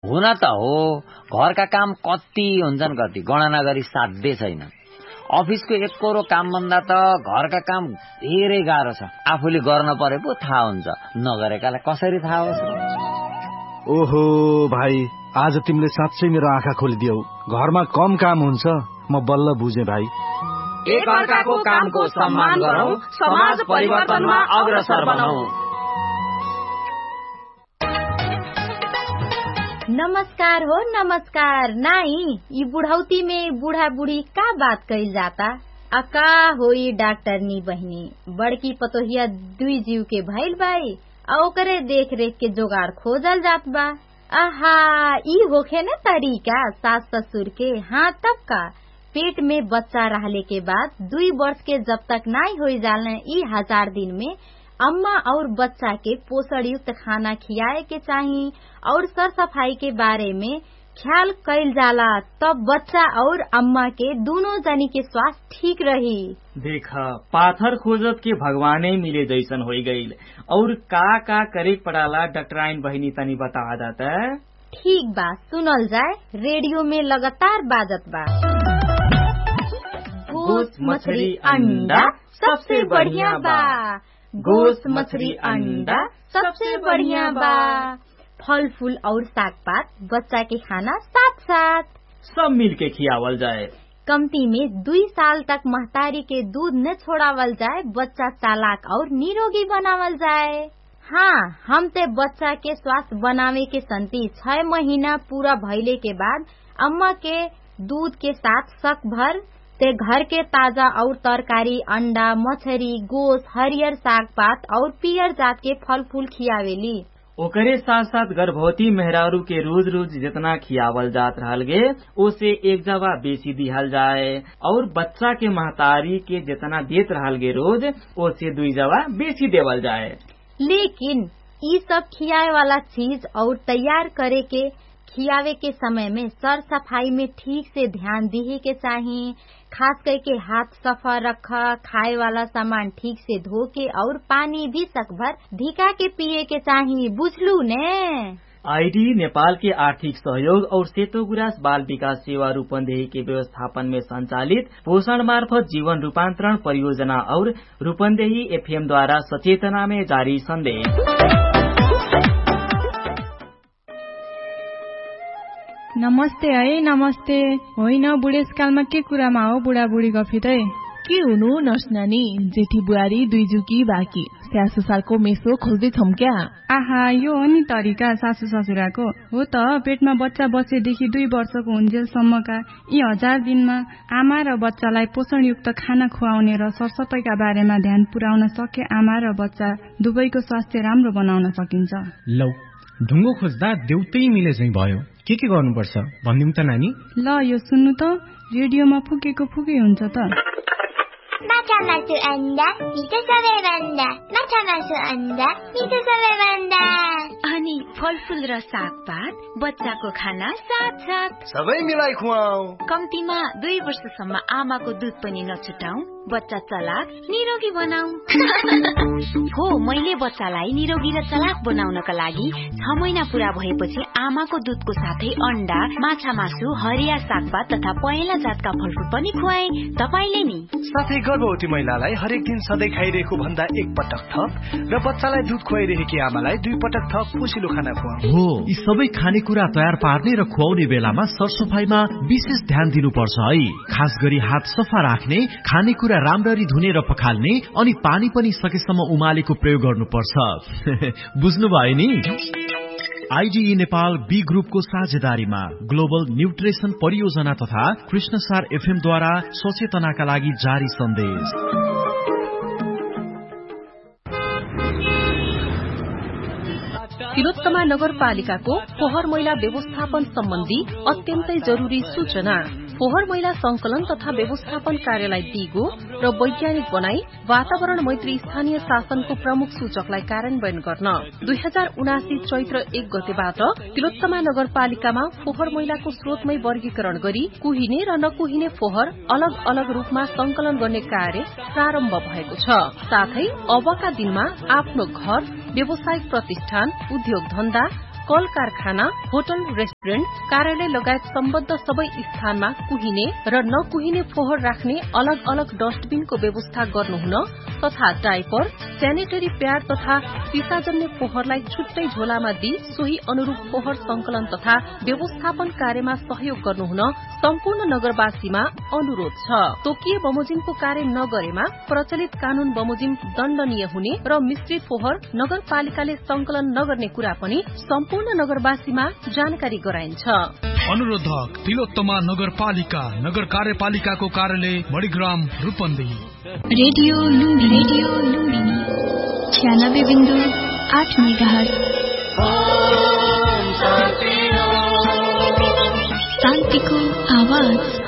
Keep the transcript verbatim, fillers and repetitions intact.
हुन त हो, घरका काम कति हुन्छन् कति गणना गरी साध्य छैन। अफिसको एक कोरो काम भन्दा त घरका काम धेरै गाह्रो छ। आफूले गर्न परे पो थाहा हुन्छ, नगरेकालाई कसरी थाहा होस्। ओहो भाइ, आज तिमीले साँच्चै मेरो आँखा खोलिदियौ। घरमा कम काम हुन्छ, म बल्ल बुझे भाइ। एक अर्काको कामको सम्मान गरौँ, समाज परिवर्तनमा अग्रसर बनौं। नमस्कार हो नमस्कार। नाई यी बुढ़ौती में बूढ़ा बूढ़ी का बात कही जाता। अका होई डॉक्टरनी बहनी, बड़की पतोहिया दुई जीव के भइल बाई, ओकरे देख रेख के जोगाड़ खोजल जात बा। आहा, ई होखे न तरीका सास ससुर के। हाँ तब का, पेट में बच्चा रहले के बाद दुई वर्ष के जब तक नाई हो जालने ई हजार दिन में अम्मा और बच्चा के पोषण युक्त खाना खियाए के चाहिए और सर सफाई के बारे में ख्याल कैल जाला, तब बच्चा और अम्मा के दोनों जनी के स्वास्थ्य ठीक रही। देखा, पाथर खोजत के भगवाने मिले जैसन हो गई। और का का करे पड़ाला डॉक्टराइन बहिनी तनी बता दाता। ठीक बा, सुनल जाए। रेडियो में लगातार बाजत बा। गोश्त मछली अंडा सबसे बढ़िया बा, गोश्त मछली अंडा सबसे बढ़िया बा। फल फूल और साग पात बच्चा के खाना साथ साथ सब मिल के खियावल जाए। कमती में दुई साल तक महतारी के दूध न छोड़ावल जाए, बच्चा चालाक और निरोगी बनावल जाए। हाँ, हम ते बच्चा के स्वास्थ्य बनावे के संति छह महीना पूरा भइले के बाद अम्मा के दूध के साथ शक भर ते घर के ताजा और तरकारी, अंडा, मछली, गोश्त, हरियर साग पात और पियर जात के फल फूल खियावेली। ओकरे साथ साथ गर्भवती मेहरारू के रोज रोज जितना खियावल जात रहल गे ओसे एक जवा बेसी दिहल जाए, और बच्चा के महतारी के जितना देत रहल गे रोज ओसे दुई जवा बेसी देवल जाए। लेकिन ई सब खियाए वाला चीज और तैयार करे के खियावे के समय में सर सफाई में ठीक से ध्यान दिहे के चाहिए। खास करके हाथ सफा रखा, खाए वाला सामान ठीक से धो के और पानी भी सकभर धिका के पिए के चाहिए, बुझलू ने। आईडी नेपाल के आर्थिक सहयोग और सेतो गुराँस बाल विकास सेवा रूपन्देही के व्यवस्थापन में संचालित पोषण मार्फत जीवन रूपांतरण परियोजना और रूपन्देही एफएम द्वारा सचेतना में जारी संदेश। नमस्ते है, नमस्ते। होइन, बुढेसकालमा के कुरामा हो बुढाबुढी गफितै? के हुनु नर्स नानी, जेठी बुहारी दुई जुकी बाँकी स्याहार सुसारको मेसो खोज्दै छौं क्या? आहा, यो हो नि तरिका सासू ससुराको। हो त, पेटमा बच्चा बसेदेखि दुई वर्षको हुन्जेलसम्मका यी हजार दिनमा आमा र बच्चालाई पोषणयुक्त खाना खुवाउने र सरसफाइका बारेमा ध्यान पुर्याउन सके आमा र बच्चा दुवैको स्वास्थ्य राम्रो बनाउन सकिन्छ। लौ, ढुङ्गो खोज्दा देउतै मिले झैं भयो। के के गर्नुपर्छ भनिदिउँ त नानी? ल, यो सुन्नु त, रेडियोमा फुकेको फुकै हुन्छ त। माछा मासु अन्डा मिठो सबैभन्दा, माछा मासु अन्डा मिठो सबैभन्दा। अनि फलफूल र सागपात बच्चाको खाना साथ साथ सबै मिलाई खुवाऊ। कम्तीमा दुई वर्षसम्म आमाको दुध पनि नछुटाऊ, बच्चा चलाक निरोगी बनाऊ। हो, मैले बच्चालाई निरोगी र चलाक बनाउनका लागि छ महिना पूरा भएपछि आमाको दुधको साथै अंडा, माछा मासु, हरिया सागपात तथा पहेँला जातका फलफूल पनि खुवाए। तपाईले नि साथै गर्भवती महिलालाई हरेक दिन सधैँ खाइरहेको भन्दा एक पटक थप र बच्चालाई दुध खुवाइरहेकी आमालाई दुई पटक थप पोषिलो खाना खुवाऊ। हो, यी सबै खानेकुरा तयार पार्ने र खुवाउने बेलामा सरसफाइमा विशेष ध्यान दिनुपर्छ है। खास गरी हात सफा राख्ने, खानेकुरा राम्ररी धुने र पखाल्ने, अनि पानी पनि सकेसम्म उमालेको प्रयोग गर्नुपर्छ। बुझ्नुभयो नि? आईडीई नेपाल बी ग्रुपको साझेदारीमा ग्लोबल न्यूट्रिसन परियोजना तथा कृष्णसार एफएम द्वारा सचेतनाका लागि जारी सन्देश। तिलोत्तमा नगरपालिकाको फोहोर मैला व्यवस्थापन सम्बन्धी अत्यन्तै जरुरी सूचना। फोहोर मैला संकलन तथा व्यवस्थापन कार्यालय दिगो र वैज्ञानिक बनाई वातावरण मैत्री स्थानीय शासनको प्रमुख सूचकलाई कार्यान्वयन गर्न दुई हजार उनासी चैत्र एक गतेबाट तिलोत्तमा नगरपालिकामा फोहोर मैलाको स्रोतमै वर्गीकरण गरी कुहिने र नकुहिने फोहोर अलग अलग रूपमा संकलन गर्ने कार्य प्रारम्भ भएको छ। साथै अबका दिनमा आफ्नो घर, व्यावसायिक प्रतिष्ठान, उद्योग धन्दा, कल कारखाना, होटल, रेस्टुरेन्ट, कार्यालय लगायत सम्बद्ध सबै स्थानमा कुहिने र नकुहिने फोहोर राख्ने अलग अलग डस्टबिनको व्यवस्था गर्नुहुन तथा डाइपर, सेनिटरी प्याड तथा सिसाजन्य फोहोरलाई छुट्टै झोलामा दिई सोही अनुरूप फोहोर संकलन तथा व्यवस्थापन कार्यमा सहयोग गर्नुहुन सम्पूर्ण नगरवासीमा अनुरोध छ। तोकिए बमोजिमको कार्य नगरेमा प्रचलित कानून बमोजिम दण्डनीय हुने र मिश्रित फोहोर नगरपालिकाले संकलन नगर्ने कुरा पनि सम्पूर्ण नगरवासीमा जानकारी गराइन्छ। अनुरोधक तिलोत्तमा नगरपालिका, नगर कार्यपालिकाको कार्यालय मणिग्राम रूपन्देही। रेडियो लुम्बिनी, रेडियो लुम्बिनी छ्यानब्बे बिन्दु आठ मेगाहर्ज। शान्तिको आवाज।